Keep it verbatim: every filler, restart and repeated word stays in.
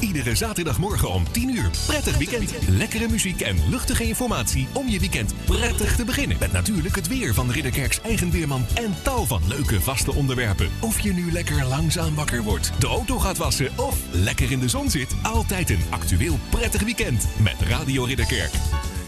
Iedere zaterdagmorgen om tien uur. Prettig weekend. Lekkere muziek en luchtige informatie om je weekend prettig te beginnen. Met natuurlijk het weer van Ridderkerks eigen weerman en tal van leuke vaste onderwerpen. Of je nu lekker langzaam wakker wordt, de auto gaat wassen of lekker in de zon zit. Altijd een actueel prettig weekend met Radio Ridderkerk.